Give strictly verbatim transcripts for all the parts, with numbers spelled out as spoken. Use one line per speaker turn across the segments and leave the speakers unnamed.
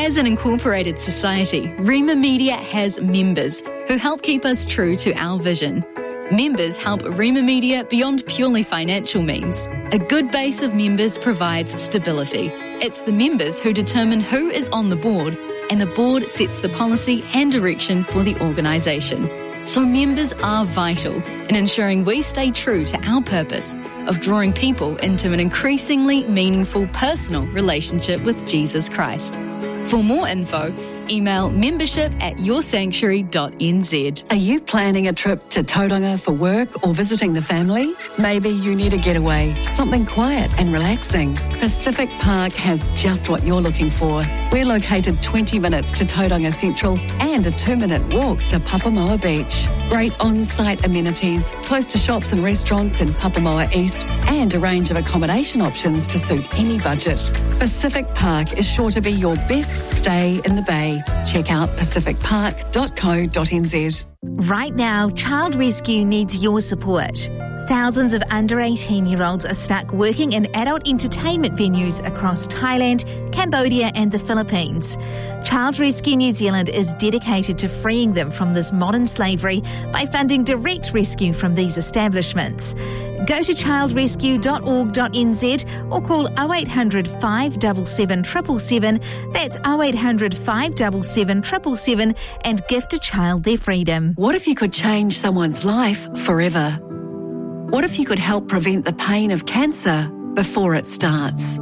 As an incorporated society, Rima Media has members who help keep us true to our vision. Members help Rima Media beyond purely financial means. A good base of members provides stability. It's the members who determine who is on the board, and the board sets the policy and direction for the organisation. So members are vital in ensuring we stay true to our purpose of drawing people into an increasingly meaningful personal relationship with Jesus Christ. For more info, email membership at your sanctuary dot n z.
Are you planning a trip to Tauranga for work or visiting the family? Maybe you need a getaway, something quiet and relaxing. Pacific Park has just what you're looking for. We're located twenty minutes to Tauranga Central and a two-minute walk to Papamoa Beach. Great on-site amenities, close to shops and restaurants in Papamoa East, and a range of accommodation options to suit any budget. Pacific Park is sure to be your best stay in the Bay. Check out pacific park dot co dot n z.
Right now, Child Rescue needs your support. Thousands of under eighteen-year-olds are stuck working in adult entertainment venues across Thailand, Cambodia and the Philippines. Child Rescue New Zealand is dedicated to freeing them from this modern slavery by funding direct rescue from these establishments. Go to child rescue dot org dot n z or call oh eight hundred, five seven seven, seven seven seven. That's oh eight hundred, five seven seven, seven seven seven and gift a child their freedom.
What if you could change someone's life forever? What if you could help prevent the pain of cancer before it starts?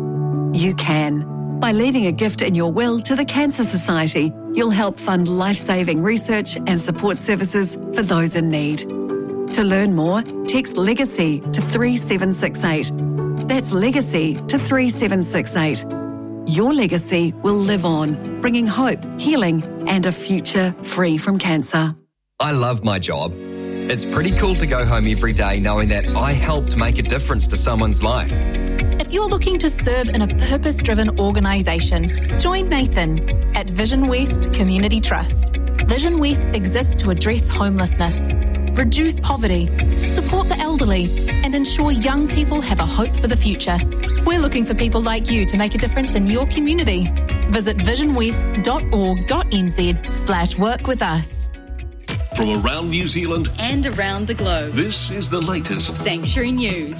You can. By leaving a gift in your will to the Cancer Society, you'll help fund life-saving research and support services for those in need. To learn more, text LEGACY to three seven six eight. That's LEGACY to three seven six eight. Your legacy will live on, bringing hope, healing, and a future free from cancer.
I love my job. It's pretty cool to go home every day knowing that I helped make a difference to someone's life.
If you're looking to serve in a purpose-driven organisation, join Nathan at Vision West Community Trust. Vision West exists to address homelessness, reduce poverty, support the elderly, and ensure young people have a hope for the future. We're looking for people like you to make a difference in your community. Visit vision west dot org dot n z slash work with us.
From around New Zealand
and around the globe,
this is the latest
Sanctuary News.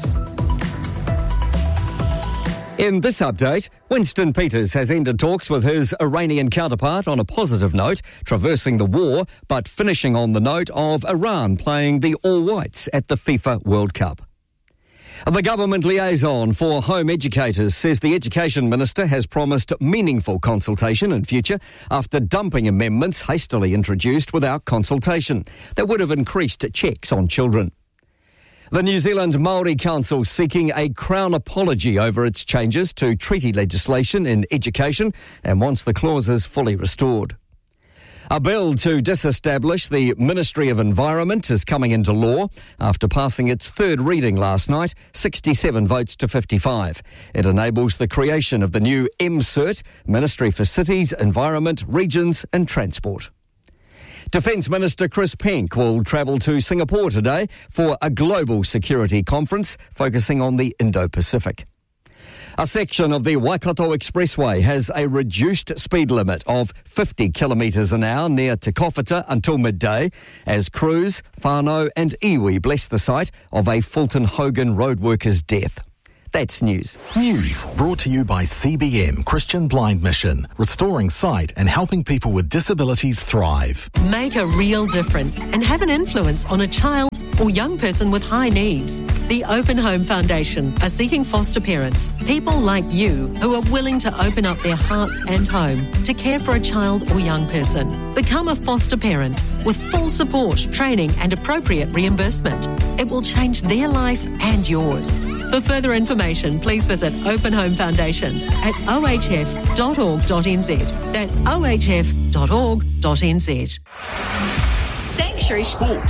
In this update, Winston Peters has ended talks with his Iranian counterpart on a positive note, traversing the war, but finishing on the note of Iran playing the All-Whites at the FIFA World Cup. The government liaison for home educators says the Education Minister has promised meaningful consultation in future after dumping amendments hastily introduced without consultation that would have increased checks on children. The New Zealand Māori Council seeking a Crown apology over its changes to treaty legislation in education and wants the clauses fully restored. A bill to disestablish the Ministry of Environment is coming into law after passing its third reading last night, sixty-seven votes to fifty-five. It enables the creation of the new M CERT, Ministry for Cities, Environment, Regions and Transport. Defence Minister Chris Penk will travel to Singapore today for a global security conference focusing on the Indo-Pacific. A section of the Waikato Expressway has a reduced speed limit of fifty kilometres an hour near Te Kowhata until midday as crews, whānau and iwi bless the site of a Fulton Hogan road worker's death. That's news.
News brought to you by C B M Christian Blind Mission, restoring sight and helping people with disabilities thrive.
Make a real difference and have an influence on a child or young person with high needs. The Open Home Foundation are seeking foster parents, people like you who are willing to open up their hearts and home to care for a child or young person. Become a foster parent with full support, training and appropriate reimbursement. It will change their life and yours. For further information, please visit Open Home Foundation at o h f dot org dot n z. That's o h f dot org dot n z.
Sanctuary
Sport.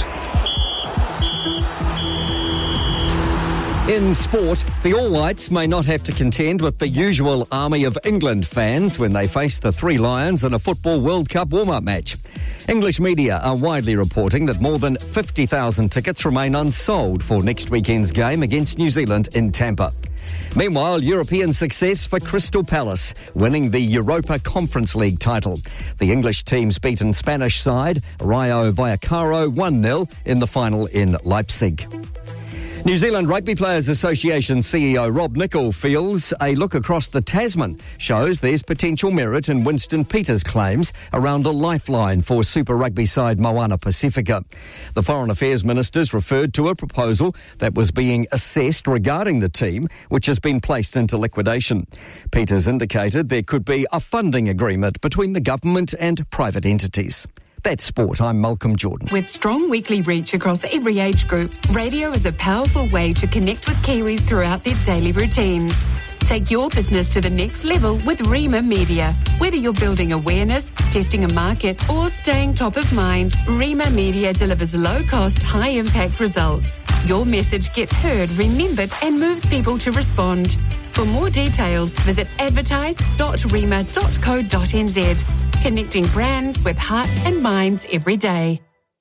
In sport, the All Whites may not have to contend with the usual army of England fans when they face the Three Lions in a Football World Cup warm-up match. English media are widely reporting that more than fifty thousand tickets remain unsold for next weekend's game against New Zealand in Tampa. Meanwhile, European success for Crystal Palace, winning the Europa Conference League title. The English team's beaten Spanish side, Rayo Vallecano, one nil in the final in Leipzig. New Zealand Rugby Players Association C E O Rob Nichol feels a look across the Tasman shows there's potential merit in Winston Peters' claims around a lifeline for Super Rugby side Moana Pacifica. The Foreign Affairs Ministers referred to a proposal that was being assessed regarding the team, which has been placed into liquidation. Peters indicated there could be a funding agreement between the government and private entities. That's sport. I'm Malcolm Jordan.
With strong weekly reach across every age group, radio is a powerful way to connect with Kiwis throughout their daily routines. Take your business to the next level with Rima Media. Whether you're building awareness, testing a market, or staying top of mind, Rima Media delivers low-cost, high-impact results. Your message gets heard, remembered, and moves people to respond. For more details, visit advertise dot rima dot co dot n z. Connecting brands with hearts and minds every day.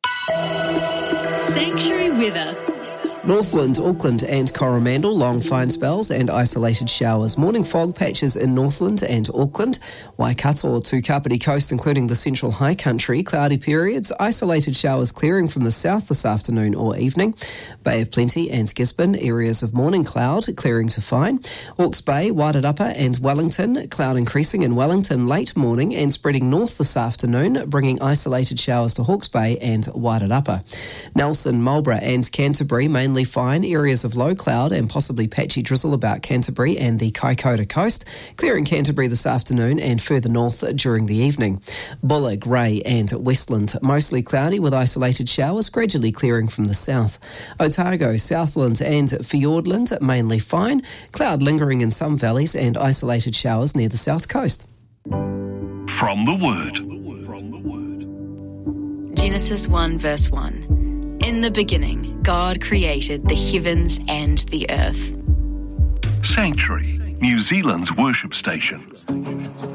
Sanctuary weather.
Northland, Auckland and Coromandel, long fine spells and isolated showers. Morning fog patches in Northland and Auckland. Waikato to Kapiti Coast, including the central high country, cloudy periods. Isolated showers clearing from the south this afternoon or evening. Bay of Plenty and Gisborne, areas of morning cloud, clearing to fine. Hawke's Bay, Wairarapa and Wellington, cloud increasing in Wellington late morning and spreading north this afternoon, bringing isolated showers to Hawke's Bay and Wairarapa. Nelson, Marlborough and Canterbury, mainly fine, areas of low cloud and possibly patchy drizzle about Canterbury and the Kaikoura coast, clearing Canterbury this afternoon and further north during the evening. Bulla, Grey and Westland, mostly cloudy with isolated showers, gradually clearing from the south. Otago, Southland and Fiordland, mainly fine, cloud lingering in some valleys and isolated showers near the south coast.
From the Word.
Genesis one verse one. In the beginning, God created the heavens and the earth.
Sanctuary, New Zealand's worship station.